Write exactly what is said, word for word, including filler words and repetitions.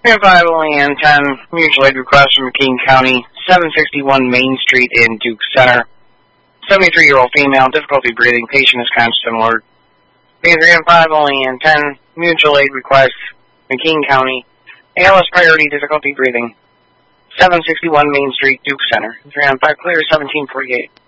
three oh five only and ten, mutual aid request from McKean County, seven sixty-one Main Street in Duke Center. seventy-three-year-old female, difficulty breathing, patient is conscious and alert. three oh five only and ten, mutual aid request, McKean County, A L S priority, difficulty breathing, seven sixty-one Main Street, Duke Center. three oh five clear, seventeen forty-eight.